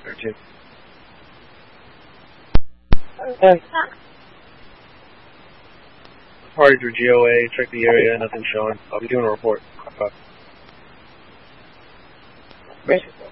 13. Okay. Party through GOA, check the area, nothing showing. I'll be doing a report. Basically.